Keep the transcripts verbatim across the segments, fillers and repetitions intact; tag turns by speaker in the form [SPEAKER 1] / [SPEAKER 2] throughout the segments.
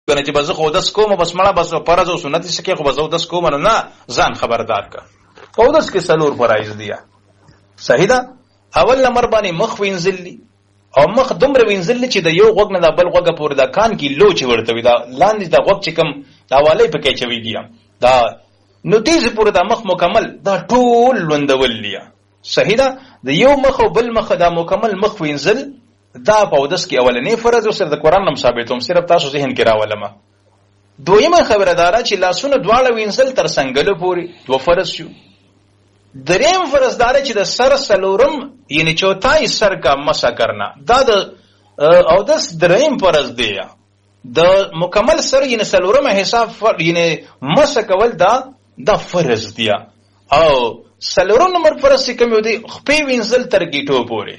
[SPEAKER 1] کنه چې بزه خو داس کوم بس مړه بس فرض او سنت څخه خو بزه داس کوم نه ځان خبردار کا. او داس کې سلور فرایض دي. صحیح ده. اول نمبر باندې مخ وینځلی او مخ دومره وینځلی چې د یو غوږ نه د بل غوږ پورې د کان کې لو چې ورته وي دا لاندې د غوږ چې کم دا والی پکې چوي دی دا نو تیز پورې د مخ مکمل دا ټول لوندول لیا. صحیح ده. د یو مخ او بل مخ دا مکمل مخ وینځل دا په ودس کې اولنې فرض او سره د قران نم ثابتوم صرف تاسو ذهن کې راولم. دویمه خبره دارا چې لاسونه دواړه وینځل تر څنګهلو پورې دو فرض شو. دریم فرض دار چې د سر سلورم یعنی چوتای سر کا مسا کرنا دا د او دس دریم فرض دی. د مکمل سر یعنی سلورم حساب یعنی مسا کول دا دا فرض دی. او سلورم نمبر فرض چې کوم دی خپې وینځل تر گیټو پورې.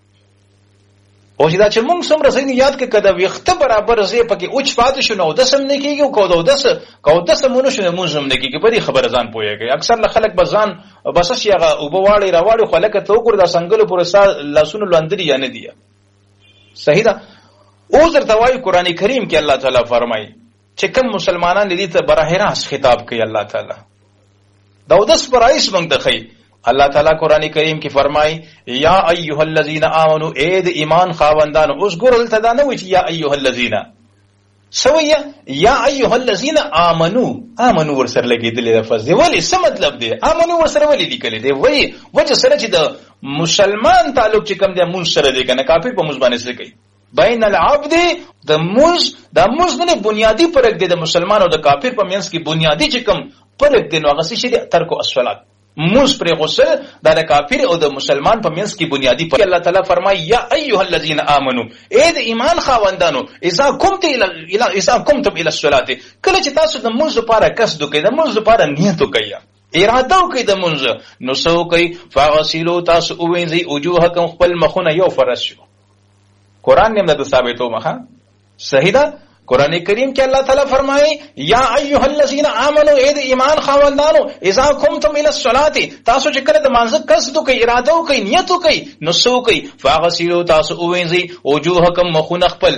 [SPEAKER 1] او چې دا چې موږ څومره ځین یاد کې کده وخت برابر زی پکې اوچ پاتې شو نو د سم نه کېږي او کو د دس کو د سمونو شنو موږ هم نه کېږي په دې خبره ځان پوهیږي. اکثر خلک بزان بس شيغه او بواړي راوړي خلک ته وګور دا څنګه پورې لاسونو لاندري یا نه دی. صحیح ده. او زر توای قران کریم کې الله تعالی فرمایي چې کوم مسلمانان دې ته براه راست خطاب کوي الله تعالی دا د دس پرایس موږ د خی. اللہ تعالیٰ قرآن کریم کی فرمائی یا ایوہ الذین آمنو اید ایمان خاوندانو. اس گر التدا نوی چی یا ایوہ الذین سویا یا ایوہ الذین آمنو آمنو ورسر لگی دلی لفظ دی. ولی سم مطلب دی آمنو ورسر ولی دی کلی دی وی وجہ سر چی دا مسلمان تعلق چی کم دی منز سر دی کنا کافر پا مزبانی سے کئی بین العبد دا منز دا منز نے بنیادی پرک دی دا مسلمان و دا کافر پا منز کی بنیادی چی کم پرک دی نو اغسی شی دی ترک و اسفلات موس پر غسل دا د کافر او د مسلمان په منځ کې بنیادی پر. الله تعالی فرمایي یا ایها الذین آمنو اې د ایمان خاوندانو اذا قمتم الى اذا قمتم الى الصلاه کله چې تاسو د منځ لپاره قصد وکړئ د منځ لپاره نیت وکړئ اراده وکړئ د منځ نو سو کوي فغسلوا تاسو وینځي وجوهکم خپل مخونه یو فرض شو. قران نه د ثابتو مخه. صحیح ده. قرآن کریم کې الله تعالی فرمایي یا ایها الذین آمنو اې د ایمان خاوندانو اذا قمتم الى الصلاه تاسو چې کله د مانځه قصد وکړئ اراده وکړئ نیت وکړئ نو سو کوي فغسلوا تاسو وینځي وجوهکم مخونه خپل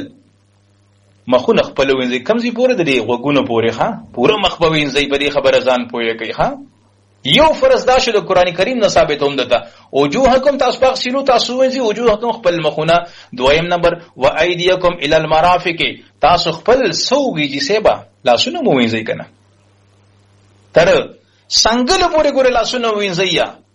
[SPEAKER 1] مخونه خپل وینځي کمزې پورې د دې غوګونو پورې ها پوره مخ په وینځي په دې خبره ځان پوهه کوي. ها یو فرض دا شو د قران کریم نه ثابت هم ده وجوهکم تاسو فغسلوا تاسو وینځي وجوهکم خپل مخونه. دویم نمبر و ایدیکم الی المرافق تاسو خپل سوګي چې سبا لاسونه مو وینځي کنه تر څنګه پورې ګور لاسونه وینځي.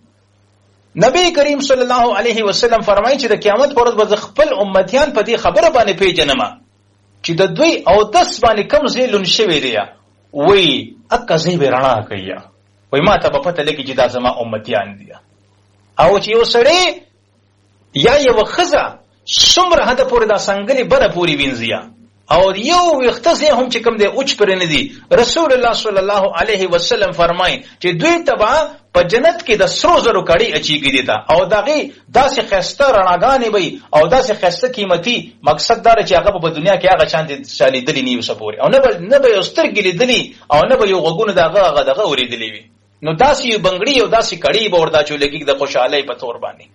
[SPEAKER 1] نبی کریم صلی الله علیه وسلم فرمایي چې د قیامت پر ورځ به خپل امتیان په دې خبره باندې پیژنم چې د دوی او دس باندې کم زیلون شوی دی وی اکه زی ورنا کوي وای ما ته په پته لګی چې دا زما امتیان دي. او چې یو سړی یا یو خزه څومره هدا پورې دا څنګه بره پوری وینځي او یو وختزه هم چې کوم دی اوچ پر نه دي. رسول الله صلی الله علیه وسلم فرمای چې دوی تبا په جنت کې د سرو زرو کړي اچيږي دي تا او دغه داسې خسته رڼاګانې وي او داسې خسته قیمتي مقصد دا چې هغه په دنیا کې هغه چاند شالي دلی نیو سپوري او نه به نه به استرګې لیدلی او نه به یو غوګونه دغه هغه دغه اوریدلی وي. نو داسې بنگړي او داسې کړي به وردا چولګي د خوشاله په تور باندې.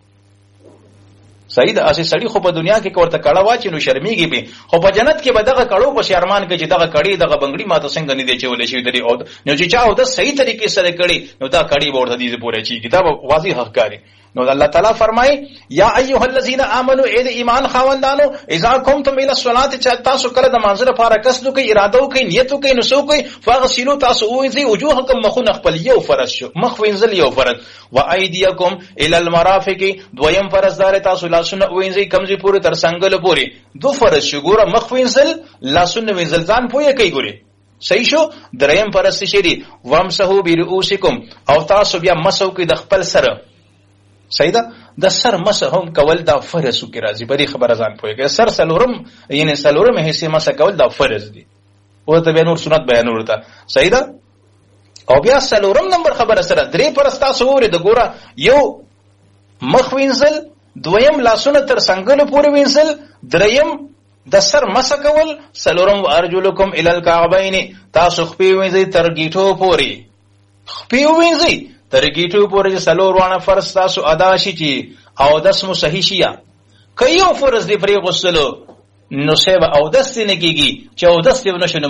[SPEAKER 1] صحیح ده. اسی سړی خو په دنیا کې کوړه کړه واچي نو شرمېږي به خو په جنت کې به دغه کړو په شرمان کې چې دغه کړي دغه بنگړي ماته څنګه نه دی چولې شي دري او نو چې چاو د صحیح طریقې سره کړي نو دا کړي ورته دي پوره چی کتاب واضح حق کاری. نو الله تعالی فرمای یا ایها الذین آمنو اې د ایمان خاوندانو اذا قمتم الى الصلاه تاسو کله د منځ لپاره قصد کوي اراده کوي نیت کوي نو سو کوي فغسلوا تاسو وینځي وجوهکم مخونه خپل یو فرض شو مخ وینځل یو فرض و ایدیکم الى المرافق دویم فرض دار تاسو لاسونه وینځي کمزې پورې تر څنګه پورې دو فرض شو ګوره مخ وینځل لاسونه وینځل ځان پوهه کوي ګوره صحیح شو. دریم فرض شری وامسحوا برؤوسکم او تاسو بیا مسو کوي د خپل سره. صحیح ده. د سر مسح هم کول دا فرض کی راځي په دې خبره ځان پوهیږي. سر سلورم یعنی سلورم حصے مسح کول دا فرض دي او ته به نور سنت بیان ورته. صحیح ده. او بیا سلورم نمبر خبره سره درې پرستا سوره د ګوره یو مخ وینځل دویم لاسونه تر څنګه پورې وینځل دریم د سر مسح کول سلورم ارجلکم الی الکعبین تاسو خپې وینځي تر گیټو پورې خپې وینځي تر گیټو پورې سلور وانه فرض تاسو ادا شي چې او دس مو صحیح شي که یو فرض دی پرې غسلو نو سیب او دست نه کیږي چې او دست نه شنو